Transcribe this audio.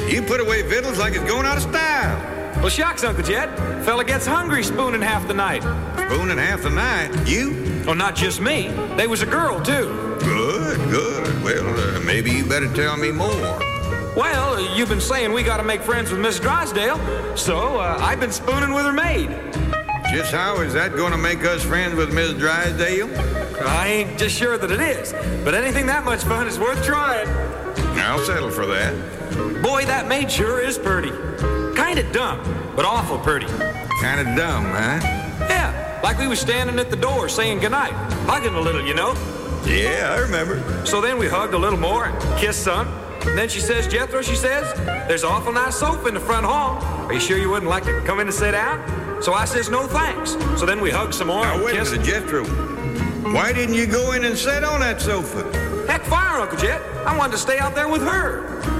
You put away victuals like it's going out of style. Well, shucks, Uncle Jed. Fella gets hungry spooning half the night. Spooning half the night? You? Well, not just me. They was a girl, too. Good. Well, maybe you better tell me more. Well, you've been saying we got to make friends with Miss Drysdale, so I've been spooning with her maid. Just how is that going to make us friends with Miss Drysdale? I ain't just sure that it is, but anything that much fun is worth trying. I'll settle for that. Boy, that maid sure is pretty. Kind of dumb, but awful pretty. Kind of dumb, huh? Yeah, like we was standing at the door saying goodnight, hugging a little, you know? Yeah, I remember. So then we hugged a little more and kissed some. And then she says, Jethro, she says, there's an awful nice sofa in the front hall. Are you sure you wouldn't like to come in and sit down? So I says, no thanks. So then we hugged some more. Now, wait a minute, Jethro. Why didn't you go in and sit on that sofa? Heck, fire, Uncle Jet. I wanted to stay out there with her.